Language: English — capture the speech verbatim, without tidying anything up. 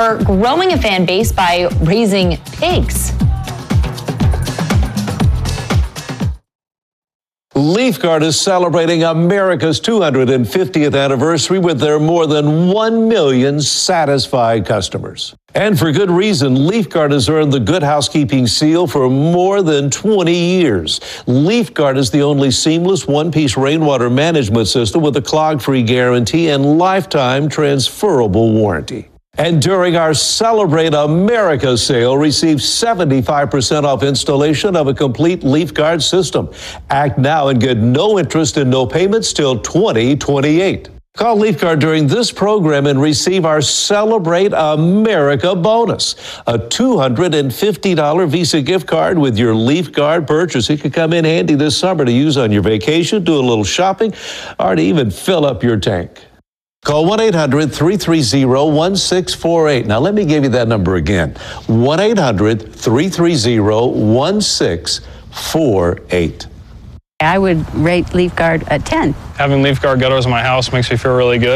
or growing a fan base by raising pigs. LeafGuard is celebrating America's two hundred fiftieth anniversary with their more than one million satisfied customers. And for good reason, LeafGuard has earned the Good Housekeeping seal for more than twenty years. LeafGuard is the only seamless one-piece rainwater management system with a clog-free guarantee and lifetime transferable warranty. And during our Celebrate America sale, receive seventy-five percent off installation of a complete LeafGuard system. Act now and get no interest and no payments till twenty twenty-eight. Call LeafGuard during this program and receive our Celebrate America bonus, a two hundred fifty dollars Visa gift card with your LeafGuard purchase. It could come in handy this summer to use on your vacation, do a little shopping, or to even fill up your tank. Call one eight hundred, three three zero, one six four eight. Now, let me give you that number again. one eight hundred, three three zero, one six four eight. I would rate LeafGuard a ten. Having LeafGuard gutters in my house makes me feel really good.